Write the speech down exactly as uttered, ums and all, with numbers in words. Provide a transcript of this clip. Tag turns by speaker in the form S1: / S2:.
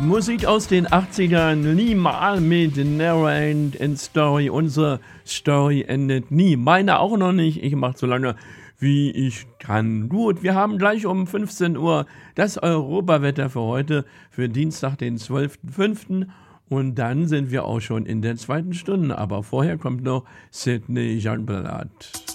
S1: Musik aus den achtzigern, niemal mit Never End Story. Unsere Story endet nie. Meine auch noch nicht. Ich mache so lange, wie ich kann. Gut, wir haben gleich um fünfzehn Uhr das Europawetter für heute, für Dienstag, den zwölften fünften Und dann sind wir auch schon in der zweiten Stunde. Aber vorher kommt noch Sidney Jeanblatt.